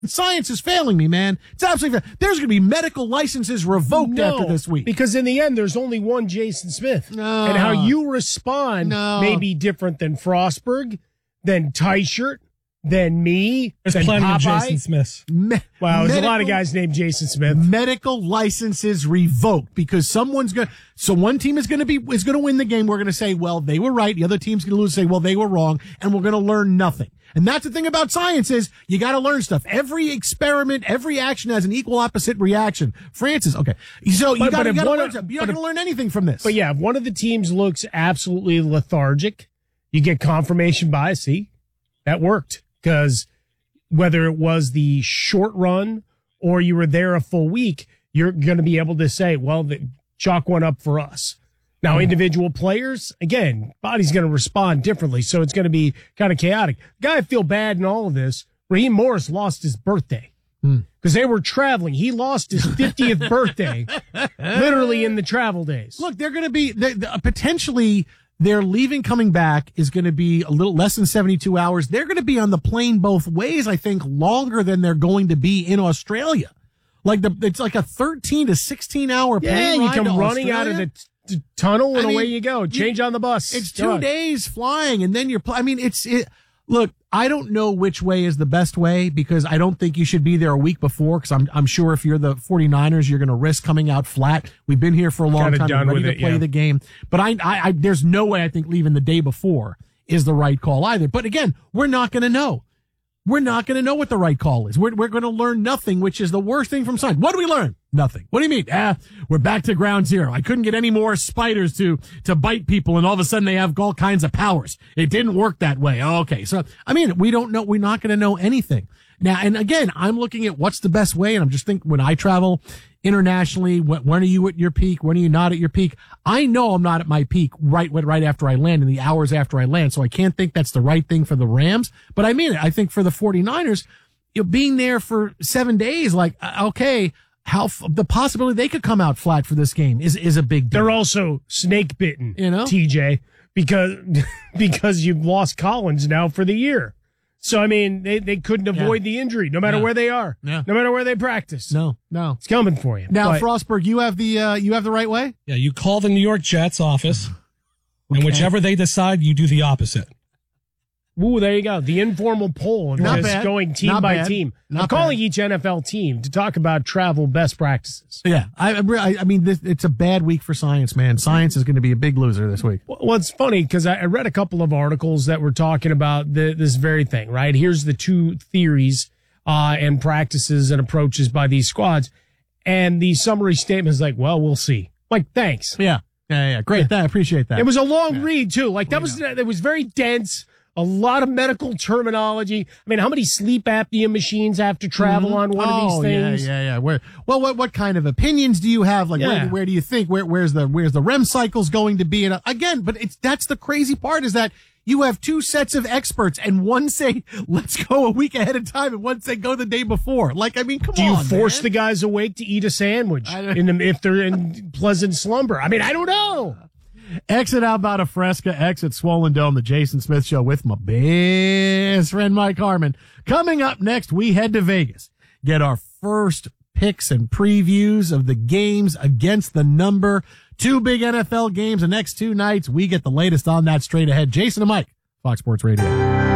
Science is failing me, man. It's absolutely. There's going to be medical licenses revoked after this week. Because in the end, there's only one Jason Smith. No. And how you respond may be different than Frostberg, than Teichert, than me, There's than plenty Popeye. of Jason Smiths. Wow, there's a lot of guys named Jason Smith. Medical licenses revoked because so one team is going to win the game. We're going to say, well, they were right. The other team's going to lose, say, well, they were wrong. And we're going to learn nothing. And that's the thing about science is you got to learn stuff. Every experiment, every action has an equal opposite reaction. Francis, okay. So you got to learn something. You're not going to learn anything from this. But yeah, if one of the teams looks absolutely lethargic, you get confirmation bias. See, that worked. Because whether it was the short run or you were there a full week, you're going to be able to say, well, chalk one up for us. Now, individual players, again, body's going to respond differently, so it's going to be kind of chaotic. The guy I feel bad in all of this, Raheem Morris lost his birthday because they were traveling. He lost his 50th birthday literally in the travel days. Look, they're going to be potentially their leaving coming back is going to be a little less than 72 hours. They're going to be on the plane both ways, I think, longer than they're going to be in Australia. It's like a 13 to 16 hour plane ride. Yeah, you come running Australia. out of the tunnel and away you go. Change on the bus. It's 2 days flying and then look, I don't know which way is the best way because I don't think you should be there a week before because I'm sure if you're the 49ers, you're going to risk coming out flat. We've been here for a long time. We're ready to play the game. But I there's no way I think leaving the day before is the right call either. But again, we're not going to know. We're not going to know what the right call is. We're going to learn nothing, which is the worst thing from science. What do we learn? Nothing. What do you mean? We're back to ground zero. I couldn't get any more spiders to bite people, and all of a sudden they have all kinds of powers. It didn't work that way. Okay. So, we don't know. We're not going to know anything. Now, and again, I'm looking at what's the best way, and I'm just thinking when I travel internationally, when are you at your peak? When are you not at your peak? I know I'm not at my peak right after I land, in the hours after I land, so I can't think that's the right thing for the Rams. But I mean it. I think for the 49ers, being there for 7 days, okay, the possibility they could come out flat for this game is a big deal. They're also snake bitten, TJ, because you've lost Collins now for the year. So, they couldn't avoid the injury, no matter where they are, no matter where they practice. No. It's coming for you. Now, Frostberg, you have the right way? Yeah, you call the New York Jets office, and whichever they decide, you do the opposite. Ooh, there you go. The informal poll. Not bad. Going team by team. I'm calling each NFL team to talk about travel best practices. Yeah. It's a bad week for science, man. Science is going to be a big loser this week. Well, it's funny because I read a couple of articles that were talking about this very thing, right? Here's the two theories and practices and approaches by these squads. And the summary statement is well, we'll see. Thanks. Yeah. Great. I appreciate that. It was a long read, too. It was very dense. A lot of medical terminology. How many sleep apnea machines have to travel on one of these things? Yeah. What kind of opinions do you have? Where do you think? Where's the REM cycles going to be? And again, but that's the crazy part is that you have two sets of experts and one say, let's go a week ahead of time and one say go the day before. Come on. Do you force the guys awake to eat a sandwich if they're in pleasant slumber? I don't know. Exit Alberta Fresca, exit Swollen Dome, the Jason Smith Show with my best friend Mike Harmon. Coming up next, we head to Vegas. Get our first picks and previews of the games against the number. 2 big NFL games the next 2 nights. We get the latest on that straight ahead. Jason and Mike, Fox Sports Radio.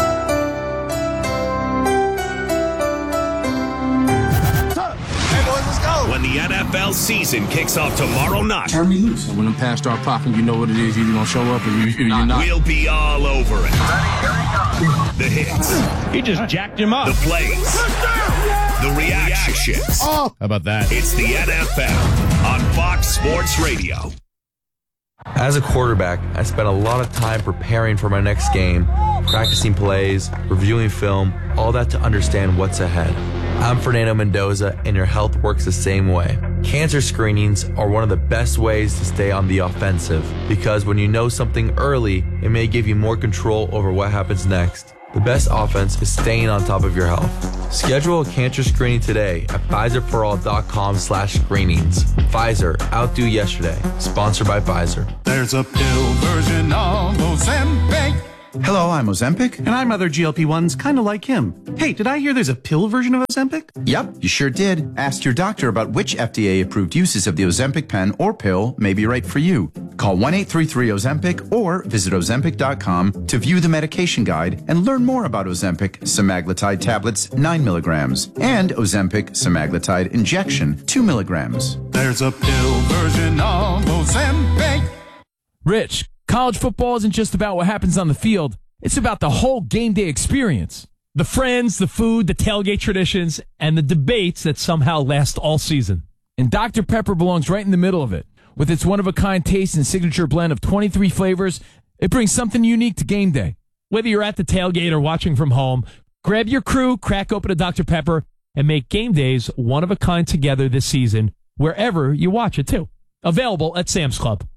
When the NFL season kicks off tomorrow night. Turn me loose. When the pass start popping, you know what it is. You're going to show up or you're not. We'll be all over it. The hits. He just jacked him up. The plays. The reactions. How about that? It's the NFL on Fox Sports Radio. As a quarterback, I spent a lot of time preparing for my next game, practicing plays, reviewing film, all that to understand what's ahead. I'm Fernando Mendoza, and your health works the same way. Cancer screenings are one of the best ways to stay on the offensive, because when you know something early, it may give you more control over what happens next. The best offense is staying on top of your health. Schedule a cancer screening today at PfizerForAll.com/screenings. Pfizer, outdo yesterday. Sponsored by Pfizer. There's a pill version of Ozempic Hello, I'm Ozempic. And I'm other GLP-1s kind of like him. Hey, did I hear there's a pill version of Ozempic? Yep, you sure did. Ask your doctor about which FDA-approved uses of the Ozempic pen or pill may be right for you. Call 1-833-OZEMPIC or visit Ozempic.com to view the medication guide and learn more about Ozempic semaglutide tablets 9 milligrams and Ozempic semaglutide injection 2 milligrams. There's a pill version of Ozempic. Rich, college football isn't just about what happens on the field. It's about the whole game day experience. The friends, the food, the tailgate traditions, and the debates that somehow last all season. And Dr. Pepper belongs right in the middle of it. With its one-of-a-kind taste and signature blend of 23 flavors, it brings something unique to game day. Whether you're at the tailgate or watching from home, grab your crew, crack open a Dr. Pepper, and make game days one-of-a-kind together this season, wherever you watch it, too. Available at Sam's Club.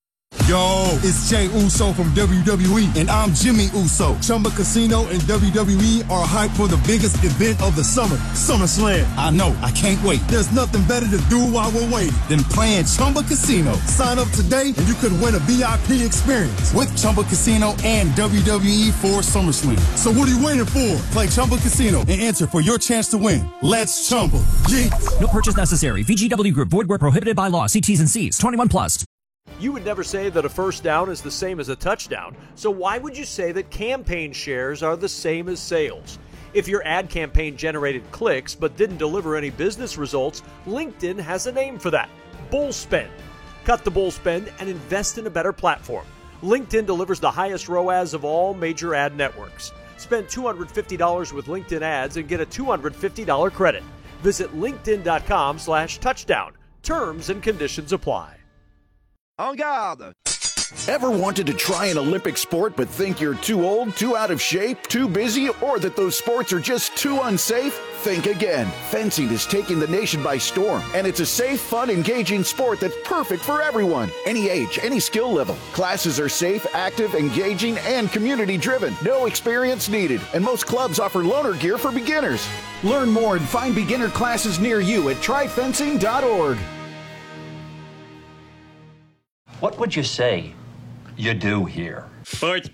Yo, it's Jey Uso from WWE, and I'm Jimmy Uso. Chumba Casino and WWE are hyped for the biggest event of the summer, SummerSlam. I know, I can't wait. There's nothing better to do while we're waiting than playing Chumba Casino. Sign up today and you could win a VIP experience with Chumba Casino and WWE for SummerSlam. So what are you waiting for? Play Chumba Casino and enter for your chance to win. Let's Chumba. Yeah. No purchase necessary. VGW Group. Void where prohibited by law. See T's and C's. 21 plus. You would never say that a first down is the same as a touchdown, so why would you say that campaign shares are the same as sales? If your ad campaign generated clicks but didn't deliver any business results, LinkedIn has a name for that: bull spend. Cut the bull spend and invest in a better platform. LinkedIn delivers the highest ROAS of all major ad networks. Spend $250 with LinkedIn ads and get a $250 credit. Visit linkedin.com/touchdown. Terms and conditions apply. En garde! Ever wanted to try an Olympic sport but think you're too old, too out of shape, too busy, or that those sports are just too unsafe? Think again. Fencing is taking the nation by storm, and it's a safe, fun, engaging sport that's perfect for everyone. Any age, any skill level. Classes are safe, active, engaging, and community-driven. No experience needed, and most clubs offer loaner gear for beginners. Learn more and find beginner classes near you at tryfencing.org. What would you say you do here? Sports.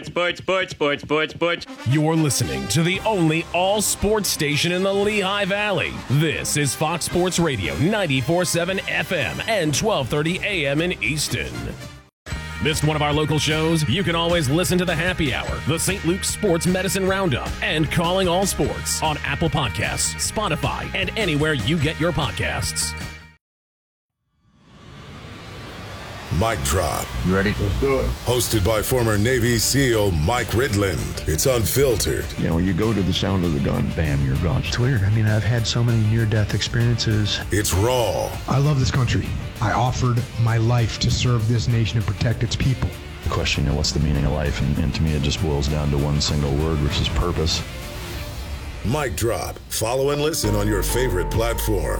You're listening to the only all-sports station in the Lehigh Valley. This is Fox Sports Radio 94.7 FM and 12:30 a.m. in Easton. Missed one of our local shows? You can always listen to the Happy Hour, the St. Luke's Sports Medicine Roundup, and Calling All Sports on Apple Podcasts, Spotify, and anywhere you get your podcasts. Mic Drop. You ready? Let's do it. Hosted by former Navy SEAL Mike Ridland. It's unfiltered. You know, you go to the sound of the gun, bam, you're gone. It's weird. I mean, I've had so many near-death experiences. It's raw. I love this country. I offered my life to serve this nation and protect its people. The question, you know, what's the meaning of life? And to me, it just boils down to one single word, which is purpose. Mic Drop. Follow and listen on your favorite platform.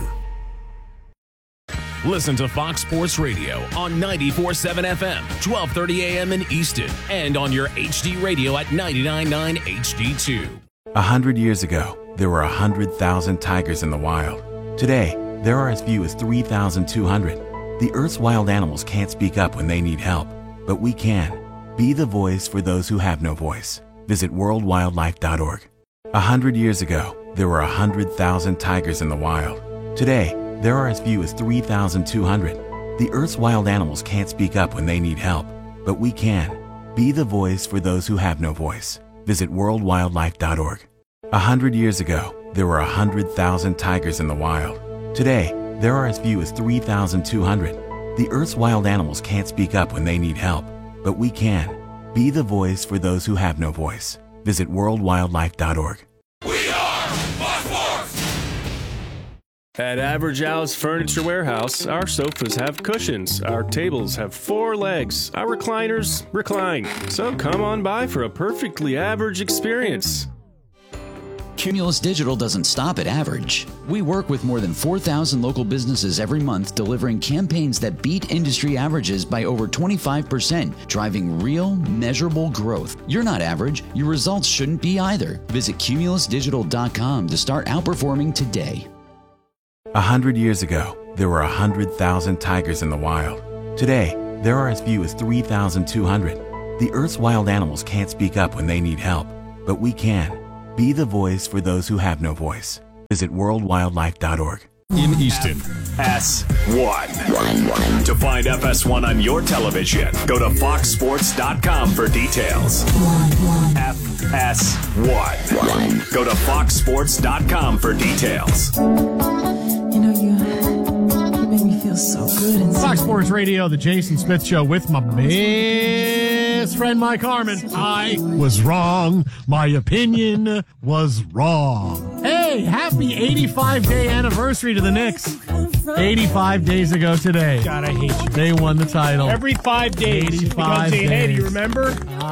Listen to Fox Sports Radio on 94.7 FM, 12:30 a.m. in Easton, and on your HD radio at 99.9 HD2. 100 years ago, there were 100,000 tigers in the wild. Today, there are as few as 3,200. The Earth's wild animals can't speak up when they need help, but we can. Be the voice for those who have no voice. Visit worldwildlife.org. 100 years ago, there were 100,000 tigers in the wild. Today, there are as few as 3,200. The Earth's wild animals can't speak up when they need help, but we can. Be the voice for those who have no voice. Visit worldwildlife.org. 100 years ago, there were 100,000 tigers in the wild. Today, there are as few as 3,200. The Earth's wild animals can't speak up when they need help, but we can. Be the voice for those who have no voice. Visit worldwildlife.org. At Average Alice Furniture Warehouse, our sofas have cushions, our tables have 4 legs, our recliners recline. So come on by for a perfectly average experience. Cumulus Digital doesn't stop at average. We work with more than 4,000 local businesses every month, delivering campaigns that beat industry averages by over 25%, driving real, measurable growth. You're not average. Your results shouldn't be either. Visit cumulusdigital.com to start outperforming today. 100 years ago, there were 100,000 tigers in the wild. Today, there are as few as 3,200. The Earth's wild animals can't speak up when they need help, but we can. Be the voice for those who have no voice. Visit worldwildlife.org. In Easton, S1. To find FS1 on your television, go to foxsports.com for details. FS1. Go to foxsports.com for details. You know, you make me feel so good inside. Fox Sports Radio, the Jason Smith Show with my best friend Mike Harmon. I was wrong. My opinion was wrong. Hey, happy 85-day anniversary to the Knicks. 85 days ago today. God, I hate you. They won the title. Every 5 days. 85 days. Hey, do you remember?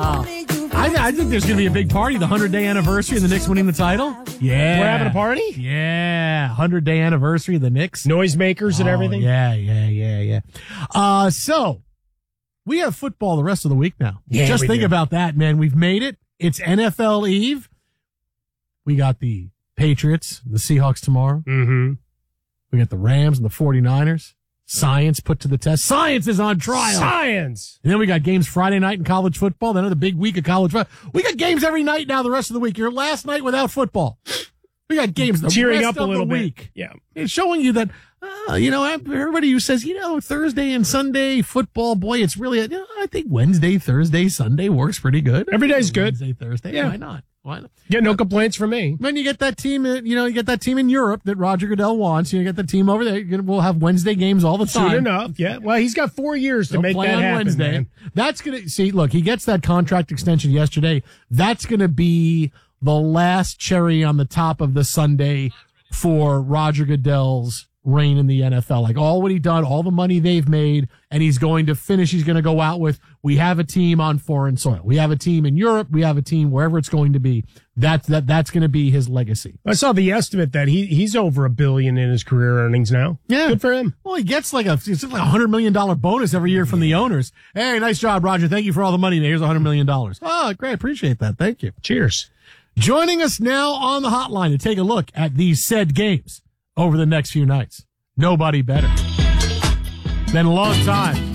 I think there's going to be a big party, the 100-day anniversary of the Knicks winning the title. Yeah. We're having a party? Yeah. 100-day anniversary of the Knicks. Noisemakers and everything? Yeah. So, we have football the rest of the week now. Yeah, Just think about that, man. We've made it. It's NFL Eve. We got the Patriots, the Seahawks tomorrow. Mm-hmm. We got the Rams and the 49ers. Science put to the test. Science is on trial. Science. And then we got games Friday night in college football. Then another big week of college football. We got games every night now the rest of the week. Your last night without football. We got games the cheering rest up a little of the bit. week. Yeah. It's showing you that, everybody who says, Thursday and Sunday football, boy, it's really, I think Wednesday, Thursday, Sunday works pretty good. Every day's good. Wednesday, Thursday. Yeah. Why not? Yeah, no complaints from me. Then you get that team, you get that team in Europe that Roger Goodell wants. You get the team over there. We'll have Wednesday games all the time. Soon enough, yeah. Well, he's got 4 years to make play that on happen, Wednesday. man. That's going to, look, he gets that contract extension yesterday. That's going to be the last cherry on the top of the sundae for Roger Goodell's reign in the NFL. Like all what he done, all the money they've made, and he's going to finish. He's going to go out with, we have a team on foreign soil. We have a team in Europe. We have a team wherever it's going to be. That's going to be his legacy. I saw the estimate that he's over $1 billion in his career earnings now. Yeah. Good for him. Well, he gets like a $100 million bonus every year from the owners. Hey, nice job, Roger. Thank you for all the money. Here's $100 million. Oh, great. Appreciate that. Thank you. Cheers. Joining us now on the hotline to take a look at these said games over the next few nights. Nobody better. Been a long time.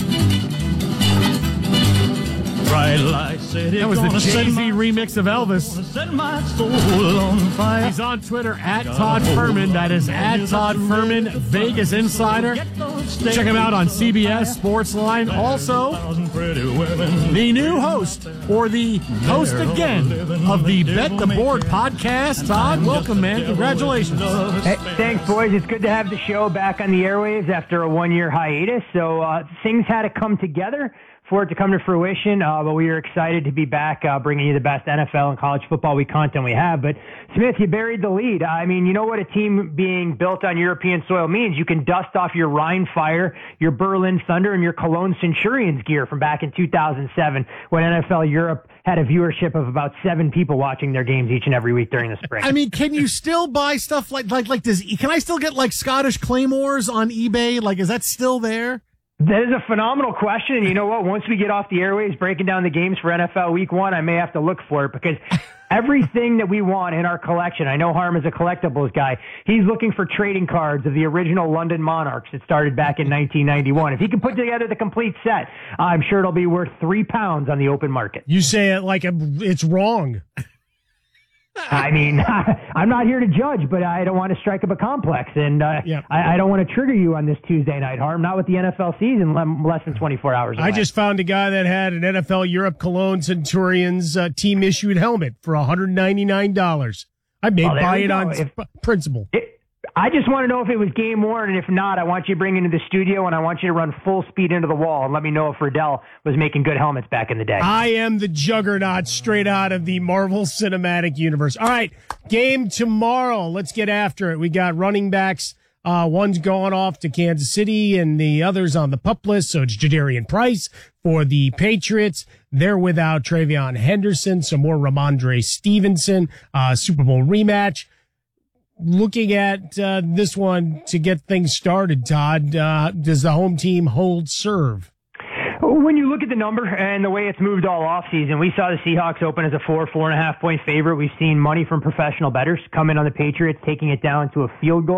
That was the Jay-Z remix of Elvis. He's on Twitter at Todd Furman. That is at Todd Furman, Vegas Insider. Check him out on CBS Sportsline. Also, the new host, or the host again, of the Bet the Board podcast. Todd, welcome, man. Congratulations. Hey, thanks, boys. It's good to have the show back on the airwaves after a 1-year hiatus. So things had to come together for it to come to fruition, but we are excited to be back bringing you the best NFL and college football week content we have. But, Smith, you buried the lead. I mean, you know what a team being built on European soil means. You can dust off your Rhein Fire, your Berlin Thunder, and your Cologne Centurions gear from back in 2007 when NFL Europe had a viewership of about 7 people watching their games each and every week during the spring. I mean, can you still buy stuff like can I still get like Scottish Claymores on eBay? Like, is that still there? That is a phenomenal question. And you know what? Once we get off the airwaves breaking down the games for NFL Week 1, I may have to look for it because everything that we want in our collection, I know Harm is a collectibles guy. He's looking for trading cards of the original London Monarchs that started back in 1991. If he can put together the complete set, I'm sure it'll be worth £3 on the open market. You say it like it's wrong. I mean, I'm not here to judge, but I don't want to strike up a complex, and I don't want to trigger you on this Tuesday night, Harm. Not with the NFL season less than 24 hours away. I just found a guy that had an NFL Europe Cologne Centurions team-issued helmet for $199. I may buy it on principle. I just want to know if it was game worn, and if not, I want you to bring it into the studio, and I want you to run full speed into the wall and let me know if Riddell was making good helmets back in the day. I am the juggernaut straight out of the Marvel Cinematic Universe. All right, game tomorrow. Let's get after it. We got running backs. One's going off to Kansas City, and the other's on the PUP list, so it's Jadarian Price for the Patriots. They're without Travion Henderson, so more Ramondre Stevenson, Super Bowl rematch. Looking at this one to get things started, Todd, does the home team hold serve? When you look at the number and the way it's moved all offseason, we saw the Seahawks open as a 4.5 point favorite. We've seen money from professional bettors come in on the Patriots, taking it down to a field goal.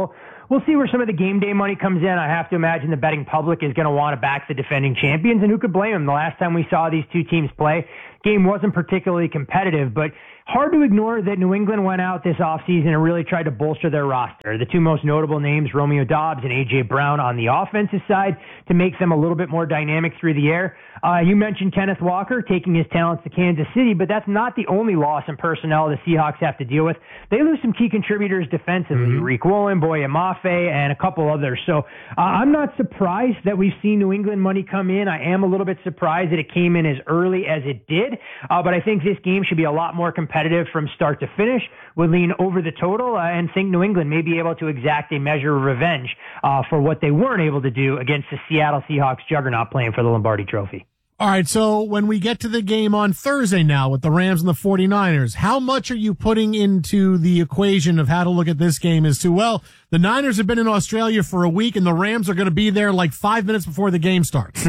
we'll see where some of the game day money comes in. I have to imagine the betting public is going to want to back the defending champions, and who could blame them? The last time we saw these two teams play, game wasn't particularly competitive, but hard to ignore that New England went out this offseason and really tried to bolster their roster. The two most notable names, Romeo Doubs and A.J. Brown on the offensive side, to make them a little bit more dynamic through the air. You mentioned Kenneth Walker taking his talents to Kansas City, but that's not the only loss in personnel the Seahawks have to deal with. They lose some key contributors defensively, Riq Woolen, Boye Mafe, and a couple others. So I'm not surprised that we've seen New England money come in. I am a little bit surprised that it came in as early as it did, but I think this game should be a lot more competitive from start to finish. Would lean over the total and think New England may be able to exact a measure of revenge for what they weren't able to do against the Seattle Seahawks juggernaut playing for the Lombardi Trophy. All right, so when we get to the game on Thursday now with the Rams and the 49ers, how much are you putting into the equation of how to look at this game as to, well, the Niners have been in Australia for a week and the Rams are going to be there like 5 minutes before the game starts?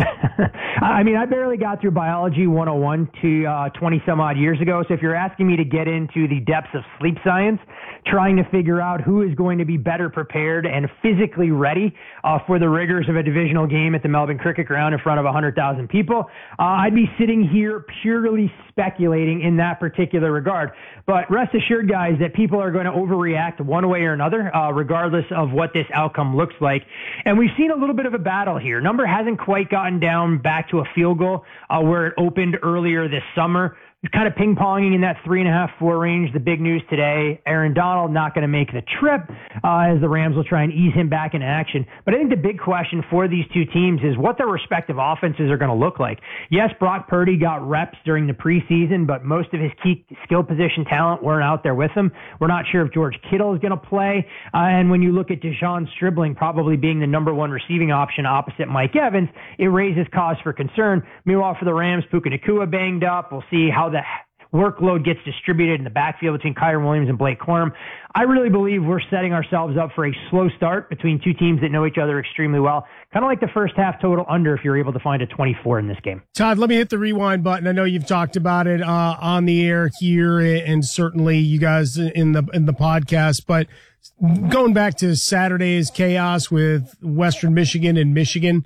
I mean, I barely got through Biology 101 to 20-some-odd years ago, so if you're asking me to get into the depths of sleep science, trying to figure out who is going to be better prepared and physically ready for the rigors of a divisional game at the Melbourne Cricket Ground in front of 100,000 people, I'd be sitting here purely speculating in that particular regard. But rest assured, guys, that people are going to overreact one way or another, regardless of what this outcome looks like. And we've seen a little bit of a battle here. Number hasn't quite gotten down back to a field goal where it opened earlier this summer. Kind of ping-ponging in that 3.5-4 range. The big news today, Aaron Donald not going to make the trip as the Rams will try and ease him back into action. But I think the big question for these two teams is what their respective offenses are going to look like. Yes, Brock Purdy got reps during the preseason, but most of his key skill position talent weren't out there with him. We're not sure if George Kittle is going to play. And when you look at Deshaun Stribling probably being the number one receiving option opposite Mike Evans, it raises cause for concern. Meanwhile, for the Rams, Puka Nacua banged up. We'll see how the workload gets distributed in the backfield between Kyren Williams and Blake Corum. I really believe we're setting ourselves up for a slow start between two teams that know each other extremely well. Kind of like the first half total under if you're able to find a 24 in this game. Todd, let me hit the rewind button. I know you've talked about it on the air here and certainly you guys in the podcast, but going back to Saturday's chaos with Western Michigan and Michigan,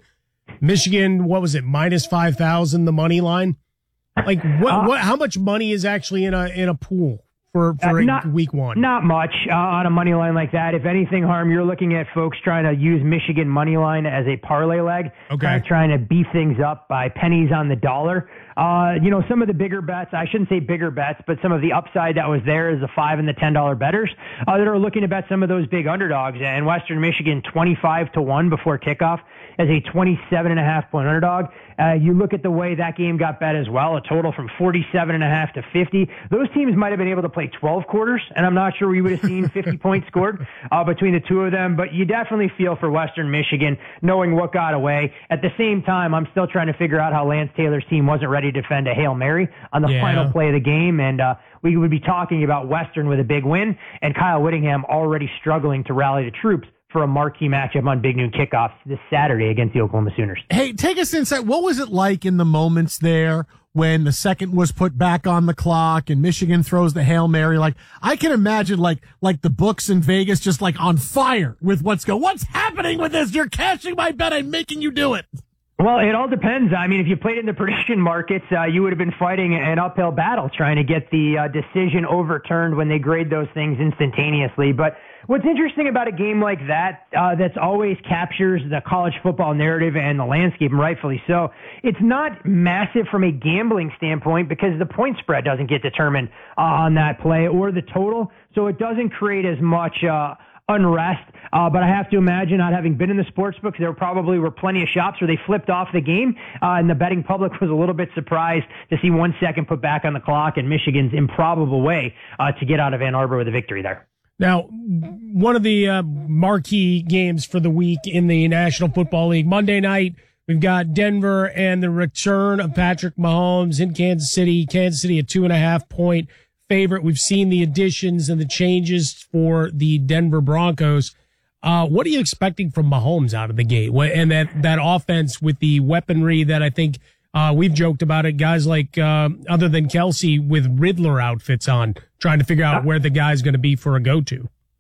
what was it, minus 5,000, the money line? Like what? How much money is actually in a pool for week one? Not much on a money line like that. If anything, Harm, you're looking at folks trying to use Michigan money line as a parlay leg. Okay. Trying to beef things up by pennies on the dollar. Some of the bigger bets, I shouldn't say bigger bets, but some of the upside that was there is the $5 and the $10 bettors that are looking to bet some of those big underdogs. And Western Michigan 25-1 before kickoff as a 27.5 point underdog. You look at the way that game got bet as well, a total from 47.5 to 50. Those teams might have been able to play 12 quarters, and I'm not sure we would have seen 50 points scored between the two of them, but you definitely feel for Western Michigan knowing what got away. At the same time, I'm still trying to figure out how Lance Taylor's team wasn't ready to defend a Hail Mary on the final play of the game, and we would be talking about Western with a big win, and Kyle Whittingham already struggling to rally the troops for a marquee matchup on Big Noon Kickoffs this Saturday against the Oklahoma Sooners. Hey, take us inside. What was it like in the moments there when the second was put back on the clock and Michigan throws the Hail Mary? Like, I can imagine like the books in Vegas just like on fire with what's happening with this? You're cashing my bet. I'm making you do it. Well, it all depends. I mean, if you played in the prediction markets, you would have been fighting an uphill battle trying to get the decision overturned when they grade those things instantaneously. But what's interesting about a game like that, that's always captures the college football narrative and the landscape, and rightfully so, it's not massive from a gambling standpoint because the point spread doesn't get determined on that play or the total, so it doesn't create as much unrest. But I have to imagine, not having been in the sports book, there probably were plenty of shops where they flipped off the game, and the betting public was a little bit surprised to see 1 second put back on the clock and Michigan's improbable way to get out of Ann Arbor with a victory there. Now, one of the marquee games for the week in the National Football League, Monday night, we've got Denver and the return of Patrick Mahomes in Kansas City. Kansas City a 2.5 point favorite. We've seen the additions and the changes for the Denver Broncos. What are you expecting from Mahomes out of the gate? And that offense with the weaponry that I think we've joked about it, guys like other than Kelsey with Riddler outfits on, trying to figure out where the guy's going to be for a go-to.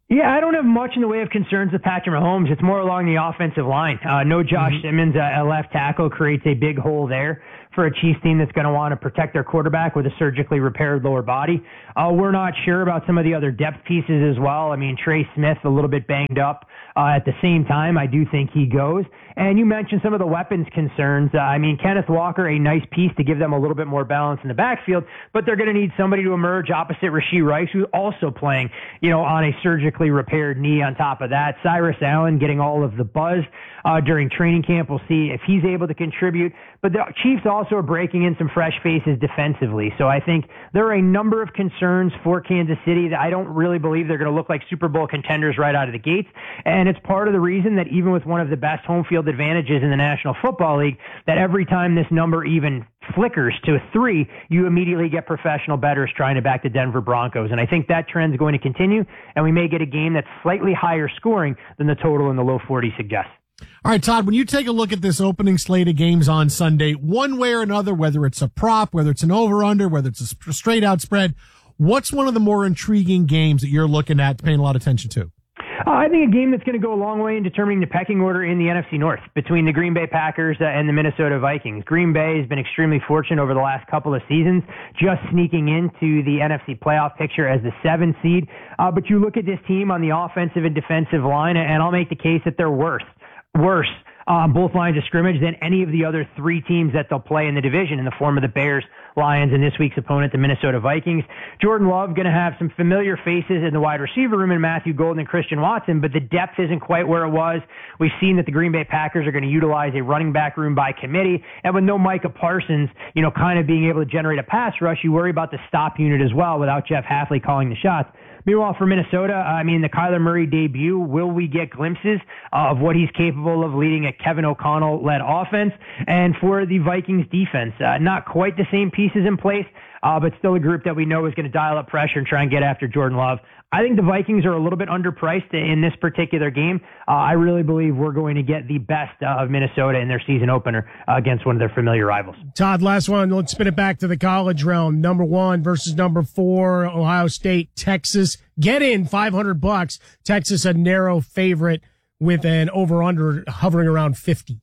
Yeah, I don't have much in the way of concerns with Patrick Mahomes. It's more along the offensive line. No Josh Simmons at left tackle creates a big hole there for a Chiefs team that's going to want to protect their quarterback with a surgically repaired lower body. We're not sure about some of the other depth pieces as well. I mean, Trey Smith, a little bit banged up. At the same time, I do think he goes. And you mentioned some of the weapons concerns. I mean, Kenneth Walker, a nice piece to give them a little bit more balance in the backfield, but they're going to need somebody to emerge opposite Rashee Rice, who's also playing, on a surgically repaired knee on top of that. Cyrus Allen getting all of the buzz during training camp. We'll see if he's able to contribute. But the Chiefs also are breaking in some fresh faces defensively. So I think there are a number of concerns for Kansas City that I don't really believe they're going to look like Super Bowl contenders right out of the gates. And it's part of the reason that even with one of the best home field advantages in the National Football League, that every time this number even flickers to 3, you immediately get professional bettors trying to back the Denver Broncos. And I think that trend's going to continue, and we may get a game that's slightly higher scoring than the total in the low 40 suggests. All right, Todd, when you take a look at this opening slate of games on Sunday, one way or another, whether it's a prop, whether it's an over-under, whether it's a straight-out spread, what's one of the more intriguing games that you're looking at, paying a lot of attention to? I think a game that's going to go a long way in determining the pecking order in the NFC North between the Green Bay Packers and the Minnesota Vikings. Green Bay has been extremely fortunate over the last couple of seasons, just sneaking into the NFC playoff picture as the 7th seed. But you look at this team on the offensive and defensive line, and I'll make the case that they're worse on both lines of scrimmage than any of the other 3 teams that they'll play in the division in the form of the Bears, Lions, and this week's opponent, the Minnesota Vikings. Jordan Love going to have some familiar faces in the wide receiver room in Matthew Golden and Christian Watson, but the depth isn't quite where it was. We've seen that the Green Bay Packers are going to utilize a running back room by committee, and with no Micah Parsons, kind of being able to generate a pass rush, you worry about the stop unit as well without Jeff Hafley calling the shots. Meanwhile, for Minnesota, the Kyler Murray debut, will we get glimpses of what he's capable of leading a Kevin O'Connell-led offense? And for the Vikings defense, not quite the same pieces in place, but still a group that we know is going to dial up pressure and try and get after Jordan Love. I think the Vikings are a little bit underpriced in this particular game. I really believe we're going to get the best of Minnesota in their season opener against one of their familiar rivals. Todd, last one. Let's spin it back to the college realm. Number 1 versus number 4, Ohio State, Texas. Get in $500. Texas, a narrow favorite with an over-under hovering around 50.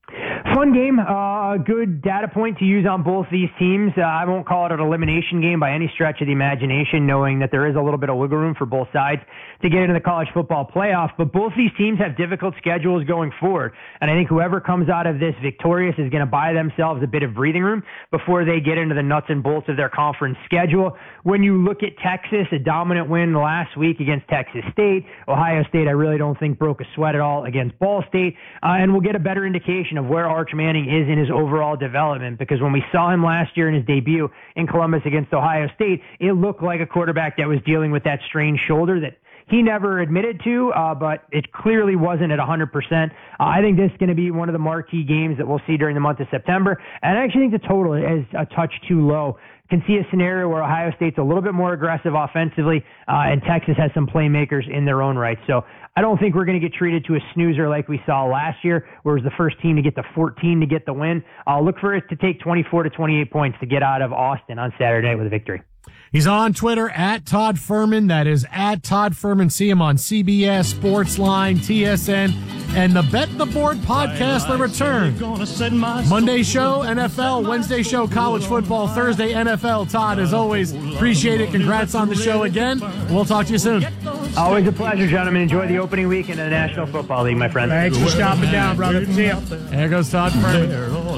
Fun game, a good data point to use on both these teams. I won't call it an elimination game by any stretch of the imagination, knowing that there is a little bit of wiggle room for both sides to get into the college football playoff. But both these teams have difficult schedules going forward. And I think whoever comes out of this victorious is going to buy themselves a bit of breathing room before they get into the nuts and bolts of their conference schedule. When you look at Texas, a dominant win last week against Texas State. Ohio State, I really don't think broke a sweat at all against Ball State. And we'll get a better indication of where Arch Manning is in his overall development, because when we saw him last year in his debut in Columbus against Ohio State, it looked like a quarterback that was dealing with that strained shoulder that he never admitted to, but it clearly wasn't at 100%. I think this is going to be one of the marquee games that we'll see during the month of September, and I actually think the total is a touch too low. Can see a scenario where Ohio State's a little bit more aggressive offensively, and Texas has some playmakers in their own right. So I don't think we're going to get treated to a snoozer like we saw last year, where it was the first team to get to 14 to get the win. I'll look for it to take 24 to 28 points to get out of Austin on Saturday night with a victory. He's on Twitter at Todd Furman. That is at Todd Furman. See him on CBS, Sportsline, TSN, and the Bet the Board podcast that return. Monday show, NFL. Wednesday show, college football. Thursday, NFL. Todd, as always, appreciate it. Congrats on the show again. We'll talk to you soon. Always a pleasure, gentlemen. Enjoy the opening weekend of the National Football League, my friends. Thanks for stopping down, brother. See ya. There goes Todd Furman.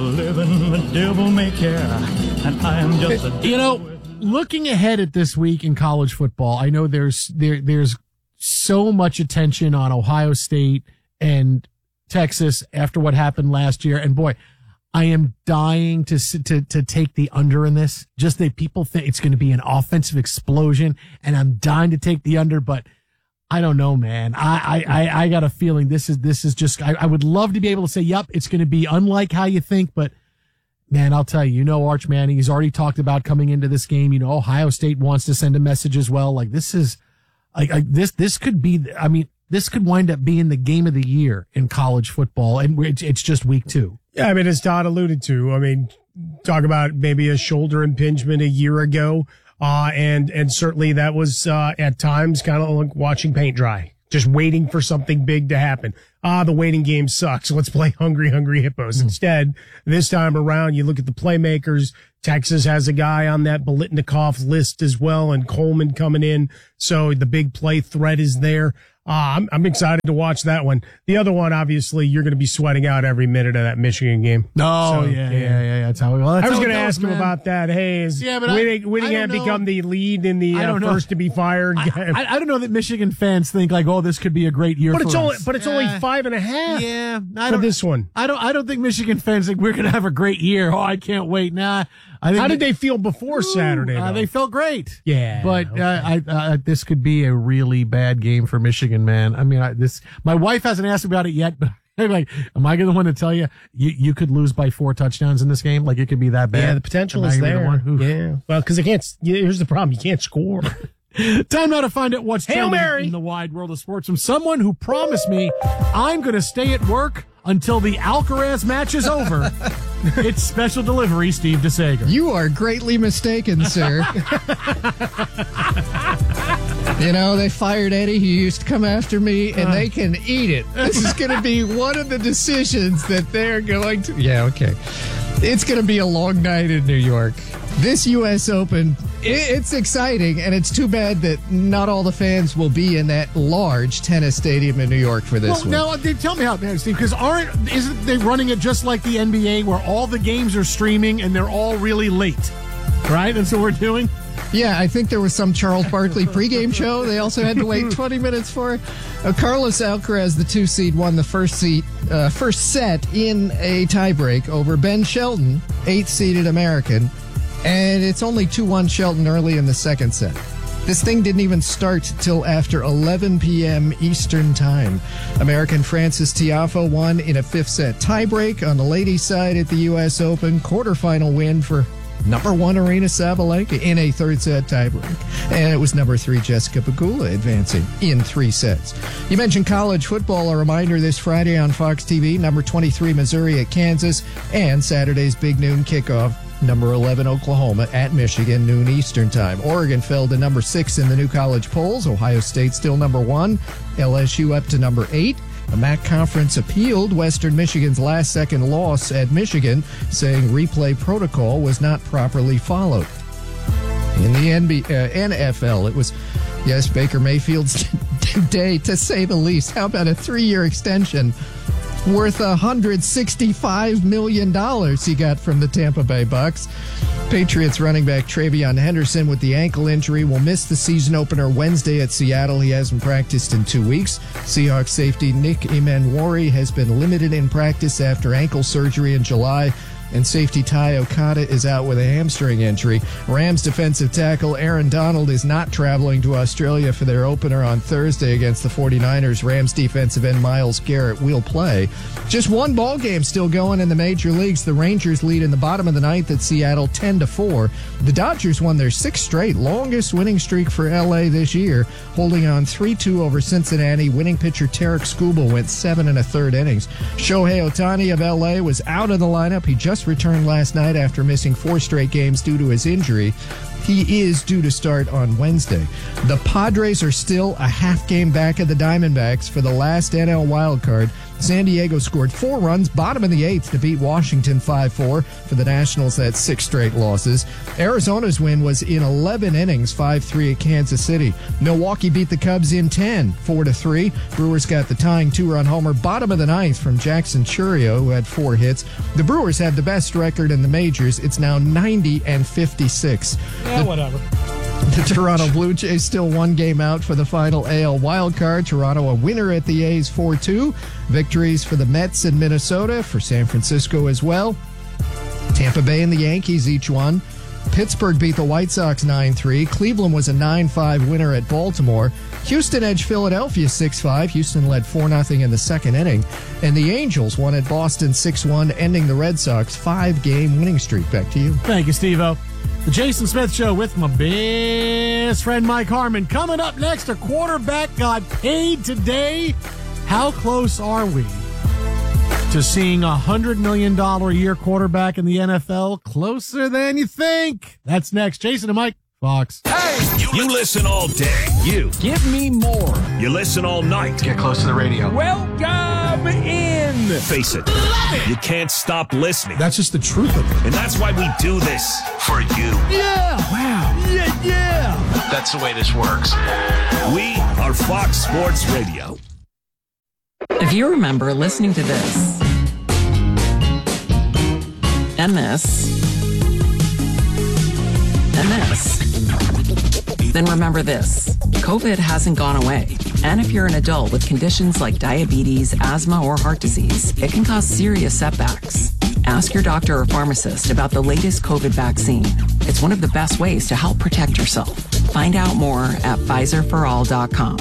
Looking ahead at this week in college football, I know there's so much attention on Ohio State and Texas after what happened last year. And boy, I am dying to take the under in this. Just that people think it's going to be an offensive explosion, and I'm dying to take the under, but I don't know, man. I got a feeling this is just, I would love to be able to say, yep, it's going to be unlike how you think, but man, I'll tell you, Arch Manning, he's already talked about coming into this game. Ohio State wants to send a message as well. Like, this is, this could be, this could wind up being the game of the year in college football, and it's just week 2. Yeah, as Todd alluded to, talk about maybe a shoulder impingement a year ago. And certainly that was, at times kind of like watching paint dry, just waiting for something big to happen. The waiting game sucks. Let's play Hungry Hippos. Instead, this time around, you look at the playmakers. Texas has a guy on that Biletnikoff list as well, and Coleman coming in. So the big play threat is there. I'm excited to watch that one. The other one, obviously, you're going to be sweating out every minute of that Michigan game. Oh, so, yeah. That's how we. Well, I was going to ask him about that. Hey, is Whittingham become the lead in the first to be fired? I don't know that Michigan fans think like, oh, this could be a great year. But for it's us. only 5.5. Yeah, for this one. I don't think Michigan fans think we're going to have a great year. Oh, I can't wait. Nah. How did they feel before Saturday? They felt great. Yeah, but this could be a really bad game for Michigan, man. I mean, my wife hasn't asked about it yet, but I'm like, am I the one to tell you you could lose by 4 touchdowns in this game? Like it could be that bad. Yeah, the potential is there. Yeah, well, because here's the problem: you can't score. Time now to find out what's Hail trending Mary in the wide world of sports from someone who promised me I'm going to stay at work until the Alcaraz match is over. It's special delivery, Steve DeSager. You are greatly mistaken, sir. You know, they fired Eddie. He used to come after me, and they can eat it. This is going to be one of the decisions that they're going to... Yeah, okay. It's going to be a long night in New York. This U.S. Open, it's exciting, and it's too bad that not all the fans will be in that large tennis stadium in New York for this one. Now, tell me how, Steve, because isn't they running it just like the NBA where all the games are streaming and they're all really late, right? And so we're doing... Yeah, I think there was some Charles Barkley pregame show. They also had to wait 20 minutes for it. Carlos Alcaraz, the 2 seed, won the first set in a tiebreak over Ben Shelton, 8th seeded American. And it's only 2-1 Shelton early in the second set. This thing didn't even start till after 11 p.m. Eastern Time. American Frances Tiafoe won in a 5th set tiebreak on the ladies' side at the U.S. Open. Quarterfinal win for number 1 Aryna Sabalenka in a 3rd set tiebreak. And it was number 3 Jessica Pegula advancing in 3 sets. You mentioned college football. A reminder this Friday on Fox TV, number 23 Missouri at Kansas, and Saturday's big noon kickoff, number 11 Oklahoma at Michigan, noon Eastern Time. Oregon fell to number 6 in the new college polls. Ohio State still number 1. LSU up to number 8. The MAC Conference appealed Western Michigan's last-second loss at Michigan, saying replay protocol was not properly followed. In the NFL, it was, yes, Baker Mayfield's day, to say the least. How about a 3-year extension worth $165 million he got from the Tampa Bay Bucks? Patriots running back Travion Henderson with the ankle injury will miss the season opener Wednesday at Seattle. He hasn't practiced in 2 weeks. Seahawks safety Nick Emanwari has been limited in practice after ankle surgery in July. And safety Ty Okada is out with a hamstring injury. Rams defensive tackle Aaron Donald is not traveling to Australia for their opener on Thursday against the 49ers. Rams defensive end Myles Garrett will play. Just one ball game still going in the major leagues. The Rangers lead in the bottom of the ninth at Seattle 10-4. The Dodgers won their 6th straight, longest winning streak for LA this year, holding on 3-2 over Cincinnati. Winning pitcher Tarek Skubal went 7 1/3 innings. Shohei Ohtani of LA was out of the lineup. He just returned last night after missing 4 straight games due to his injury. He is due to start on Wednesday. The Padres are still a half game back of the Diamondbacks for the last NL wildcard. San Diego scored 4 runs, bottom of the 8th, to beat Washington 5-4. For the Nationals, that's 6 straight losses. Arizona's win was in 11 innings, 5-3 at Kansas City. Milwaukee beat the Cubs in 10, 4-3. Brewers got the tying 2-run homer, bottom of the 9th, from Jackson Chourio, who had 4 hits. The Brewers have the best record in the majors. It's now 90-56. Yeah, whatever. The Toronto Blue Jays still 1 game out for the final AL wildcard. Toronto a winner at the A's 4-2. Victories for the Mets and Minnesota, for San Francisco as well. Tampa Bay and the Yankees each won. Pittsburgh beat the White Sox 9-3. Cleveland was a 9-5 winner at Baltimore. Houston edged Philadelphia 6-5. Houston led 4-0 in the second inning. And the Angels won at Boston 6-1, ending the Red Sox 5-game winning streak. Back to you. Thank you, Steve-O. The Jason Smith Show with my best friend Mike Harmon. Coming up next, a quarterback got paid today. How close are we to seeing a $100 million a year quarterback in the NFL? Closer than you think. That's next. Jason and Mike, Fox. Hey, you listen all day. You give me more. You listen all night. Get close to the radio. Welcome in. Face it, you can't stop listening. That's just the truth of it. And that's why we do this for you. Yeah. Wow. Yeah. That's the way this works. We are Fox Sports Radio. If you remember listening to this and this and this, then remember this. COVID hasn't gone away. And if you're an adult with conditions like diabetes, asthma, or heart disease, it can cause serious setbacks. Ask your doctor or pharmacist about the latest COVID vaccine. It's one of the best ways to help protect yourself. Find out more at PfizerForAll.com.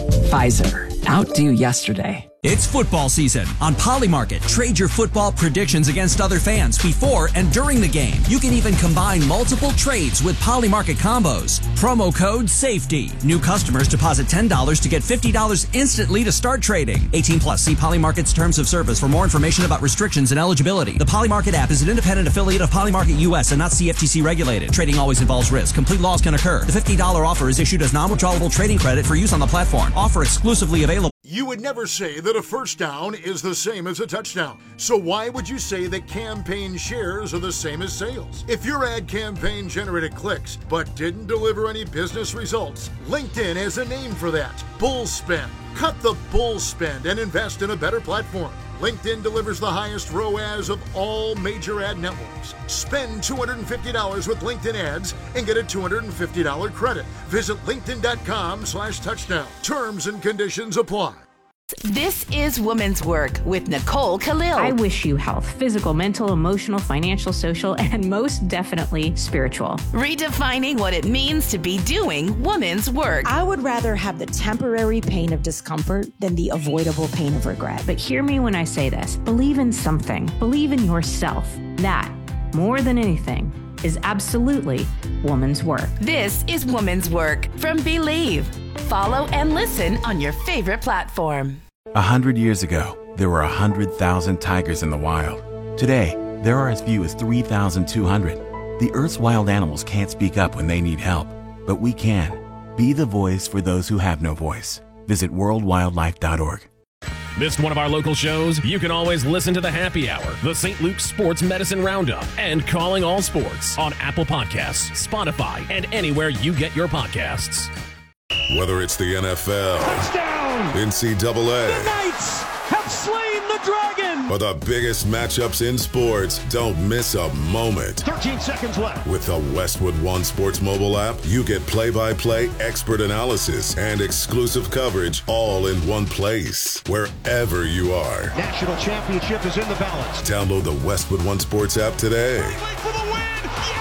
Pfizer. Outdo yesterday. It's football season. On Polymarket, trade your football predictions against other fans before and during the game. You can even combine multiple trades with Polymarket combos. Promo code SAFETY. New customers deposit $10 to get $50 instantly to start trading. 18 plus. See Polymarket's terms of service for more information about restrictions and eligibility. The Polymarket app is an independent affiliate of Polymarket US and not CFTC regulated. Trading always involves risk. Complete loss can occur. The $50 offer is issued as non-withdrawable trading credit for use on the platform. Offer exclusively available. You would never say that a first down is the same as a touchdown. So why would you say that campaign shares are the same as sales? If your ad campaign generated clicks but didn't deliver any business results, LinkedIn has a name for that: bull spend. Cut the bull spend and invest in a better platform. LinkedIn delivers the highest ROAS of all major ad networks. Spend $250 with LinkedIn ads and get a $250 credit. Visit linkedin.com/touchdown. Terms and conditions apply. This is Women's Work with Nicole Khalil. I wish you health, physical, mental, emotional, financial, social, and most definitely spiritual. Redefining what it means to be doing women's work. I would rather have the temporary pain of discomfort than the avoidable pain of regret. But hear me when I say this. Believe in something. Believe in yourself. That, more than anything, is absolutely woman's work. This is Woman's Work from Believe. Follow and listen on your favorite platform. 100 years ago, there were 100,000 tigers in the wild. Today, there are as few as 3,200. The Earth's wild animals can't speak up when they need help, but we can. Be the voice for those who have no voice. Visit worldwildlife.org. Missed one of our local shows? You can always listen to the Happy Hour, the St. Luke's Sports Medicine Roundup, and Calling All Sports on Apple Podcasts, Spotify, and anywhere you get your podcasts. Whether it's the NFL, touchdown, NCAA, the Knights have slain the dragon, or the biggest matchups in sports, don't miss a moment. 13 seconds left. With the Westwood One Sports mobile app, you get play-by-play expert analysis and exclusive coverage all in one place, wherever you are. National championship is in the balance. Download the Westwood One Sports app today. Wait for the win!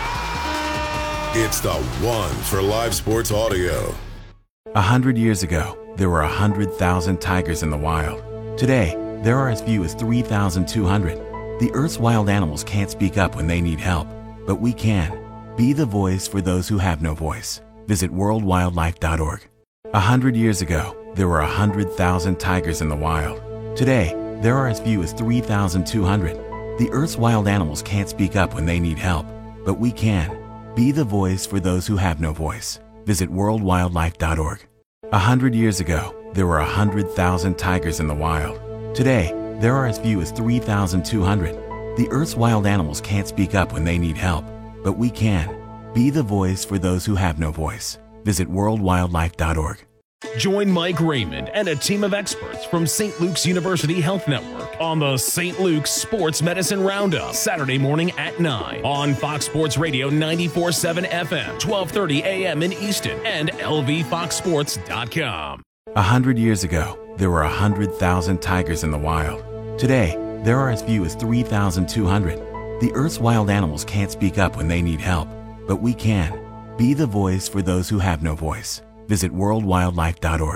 Yeah! It's the one for live sports audio. 100 years ago, there were 100,000 tigers in the wild. Today, there are as few as 3,200. The Earth's wild animals can't speak up when they need help, but we can. Be the voice for those who have no voice. Visit worldwildlife.org. 100 years ago, there were 100,000 tigers in the wild. Today, there are as few as 3,200. The Earth's wild animals can't speak up when they need help, but we can. Be the voice for those who have no voice. Visit worldwildlife.org. 100 years ago, there were 100,000 tigers in the wild. Today, there are as few as 3,200. The Earth's wild animals can't speak up when they need help, but we can. Be the voice for those who have no voice. Visit worldwildlife.org. Join Mike Raymond and a team of experts from St. Luke's University Health Network on the St. Luke's Sports Medicine Roundup, Saturday morning at 9 on Fox Sports Radio 94.7 FM, 12:30 a.m. in Easton, and lvfoxsports.com. 100 years ago, there were 100,000 tigers in the wild. Today, there are as few as 3,200. The Earth's wild animals can't speak up when they need help, but we can. Be the voice for those who have no voice. Visit worldwildlife.org.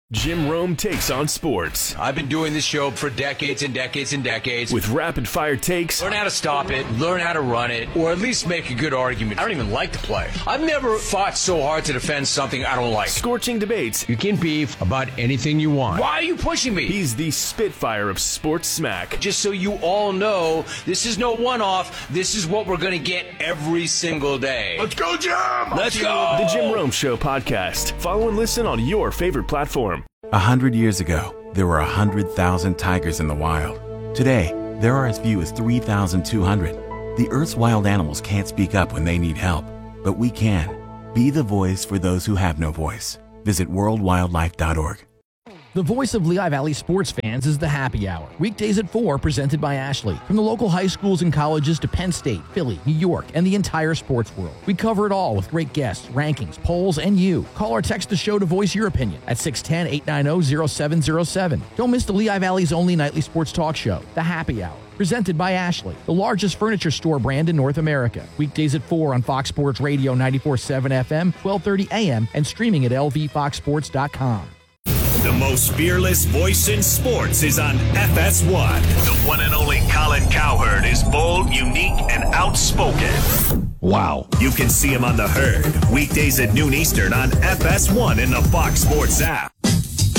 Jim Rome takes on sports. I've been doing this show for decades and decades and decades. With rapid-fire takes. Learn how to stop it, learn how to run it, or at least make a good argument. I don't even like the play. I've never fought so hard to defend something I don't like. Scorching debates. You can beef about anything you want. Why are you pushing me? He's the Spitfire of sports smack. Just so you all know, this is no one-off. This is what we're going to get every single day. Let's go, Jim! Let's go! The Jim Rome Show podcast. Follow and listen on your favorite platform. 100 years ago, there were 100,000 tigers in the wild. Today, there are as few as 3,200. The Earth's wild animals can't speak up when they need help, but we can. Be the voice for those who have no voice. Visit worldwildlife.org. The voice of Lehigh Valley sports fans is the Happy Hour. Weekdays at 4, presented by Ashley. From the local high schools and colleges to Penn State, Philly, New York, and the entire sports world. We cover it all with great guests, rankings, polls, and you. Call or text the show to voice your opinion at 610-890-0707. Don't miss the Lehigh Valley's only nightly sports talk show, The Happy Hour. Presented by Ashley, the largest furniture store brand in North America. Weekdays at 4 on Fox Sports Radio 94.7 FM, 12:30 a.m., and streaming at lvfoxsports.com. The most fearless voice in sports is on FS1. The one and only Colin Cowherd is bold, unique, and outspoken. Wow. You can see him on The Herd, weekdays at noon Eastern on FS1 in the Fox Sports app.